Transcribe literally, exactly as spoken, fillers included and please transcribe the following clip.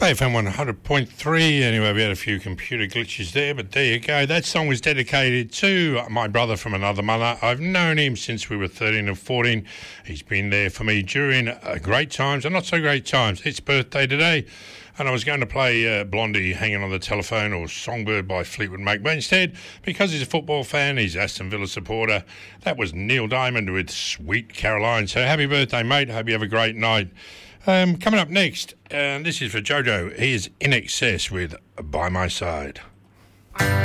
A F M one hundred point three. Anyway, we had a few computer glitches there, but there you go. That song was dedicated to my brother from another mother. I've known him since we were thirteen and fourteen. He's been there for me during uh, great times and not so great times. It's birthday today, and I was going to play uh, Blondie Hanging on the Telephone or Songbird by Fleetwood Mac, but instead, because he's a football fan, he's Aston Villa supporter, that was Neil Diamond with Sweet Caroline. So happy birthday, mate. Hope you have a great night. Um, coming up next, and this is for Jojo, he is In Excess with By My Side.